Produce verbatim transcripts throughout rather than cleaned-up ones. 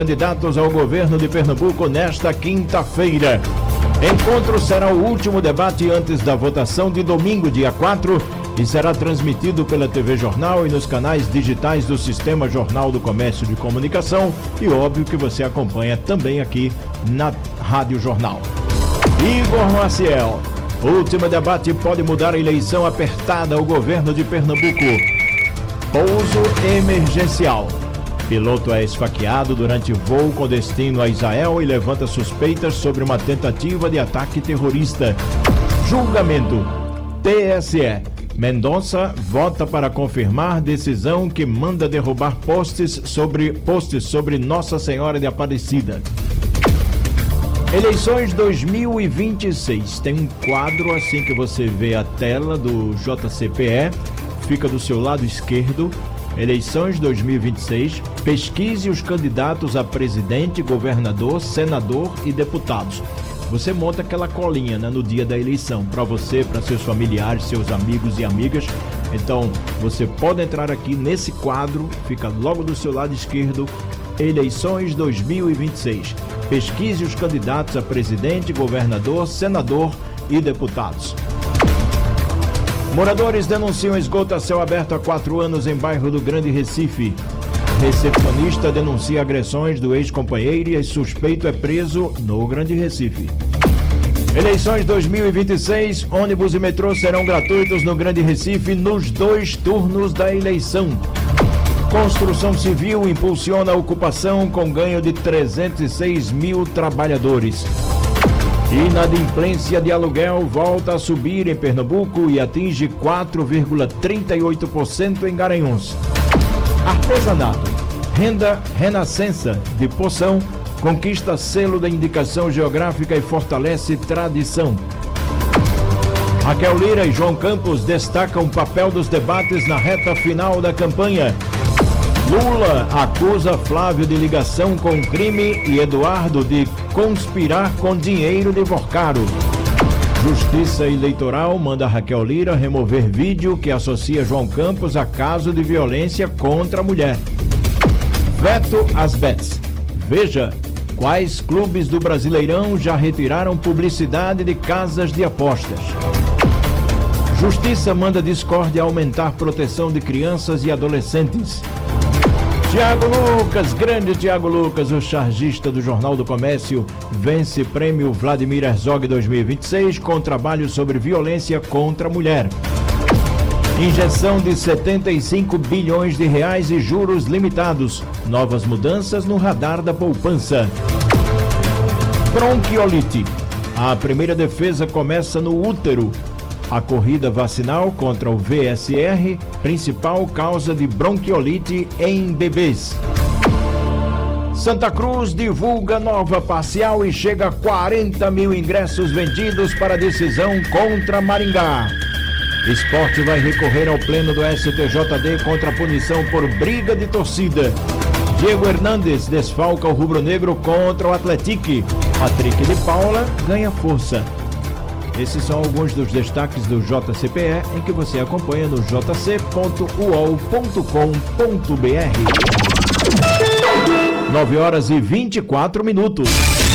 Candidatos ao governo de Pernambuco nesta quinta-feira. Encontro será o último debate antes da votação de domingo, dia quatro, e será transmitido pela T V Jornal e nos canais digitais do Sistema Jornal do Comércio de Comunicação e óbvio que você acompanha também aqui na Rádio Jornal. Igor Maciel, o último debate pode mudar a eleição apertada ao governo de Pernambuco. Pouso emergencial. Piloto é esfaqueado durante voo com destino a Israel e levanta suspeitas sobre uma tentativa de ataque terrorista. Julgamento. T S E. Mendonça vota para confirmar decisão que manda derrubar posts sobre, posts sobre Nossa Senhora de Aparecida. Eleições dois mil e vinte e seis. Tem um quadro assim que você vê a tela do J C P E. Fica do seu lado esquerdo. Eleições dois mil e vinte e seis, pesquise os candidatos a presidente, governador, senador e deputados. Você monta aquela colinha, né, no dia da eleição, para você, para seus familiares, seus amigos e amigas. Então, você pode entrar aqui nesse quadro, fica logo do seu lado esquerdo, Eleições dois mil e vinte e seis. Pesquise os candidatos a presidente, governador, senador e deputados. Moradores denunciam esgoto a céu aberto há quatro anos em bairro do Grande Recife. Recepcionista denuncia agressões do ex-companheiro e suspeito é preso no Grande Recife. Eleições dois mil e vinte e seis, ônibus e metrô serão gratuitos no Grande Recife nos dois turnos da eleição. Construção civil impulsiona a ocupação com ganho de trezentos e seis mil trabalhadores. Inadimplência de aluguel volta a subir em Pernambuco e atinge quatro vírgula trinta e oito por cento em Garanhuns. Artesanato. Renda Renascença de Poção conquista selo da indicação geográfica e fortalece tradição. Raquel Lira e João Campos destacam o papel dos debates na reta final da campanha. Lula acusa Flávio de ligação com crime e Eduardo de conspirar com dinheiro de Vorcaro. Justiça Eleitoral manda Raquel Lira remover vídeo que associa João Campos a caso de violência contra a mulher. Veto às bets. Veja quais clubes do Brasileirão já retiraram publicidade de casas de apostas. Justiça manda discórdia aumentar proteção de crianças e adolescentes. Tiago Lucas, grande Tiago Lucas, o chargista do Jornal do Comércio, vence prêmio Vladimir Herzog dois mil e vinte e seis com trabalho sobre violência contra a mulher. Injeção de setenta e cinco bilhões de reais e juros limitados. Novas mudanças no radar da poupança. Bronquiolite. A primeira defesa começa no útero. A corrida vacinal contra o V S R, principal causa de bronquiolite em bebês. Santa Cruz divulga nova parcial e chega a quarenta mil ingressos vendidos para a decisão contra Maringá. Esporte vai recorrer ao pleno do S T J D contra a punição por briga de torcida. Diego Hernandes desfalca o rubro-negro contra o Atlético. Patrick de Paula ganha força. Esses são alguns dos destaques do J C P E, em que você acompanha no j c ponto u o l ponto com ponto b r. nove horas e vinte e quatro minutos.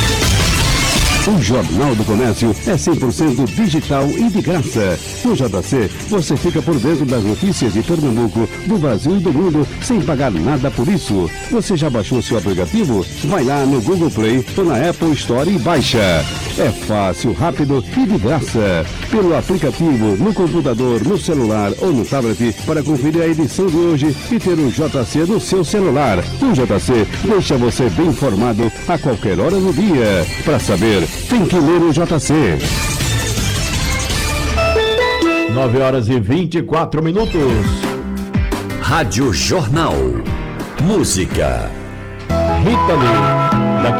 O Jornal do Comércio é cem por cento digital e de graça. No J C, você fica por dentro das notícias de Pernambuco, do Brasil e do mundo, sem pagar nada por isso. Você já baixou seu aplicativo? Vai lá no Google Play ou na Apple Store e baixa. É fácil, rápido e de graça. Pelo aplicativo, no computador, no celular ou no tablet, para conferir a edição de hoje e ter o J C no seu celular. O J C deixa você bem informado a qualquer hora do dia. Para saber, tem que ler o J C. nove horas e vinte e quatro minutos. Rádio Jornal. Música. Rita Lee.